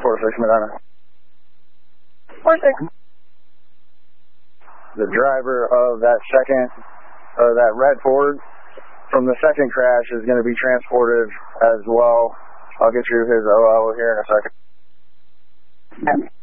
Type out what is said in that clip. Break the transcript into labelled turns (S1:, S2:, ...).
S1: 46 Medina.
S2: 46.
S1: The driver of that red Ford from the second crash is going to be transported as well. I'll get you his OL here in a second.
S2: Okay.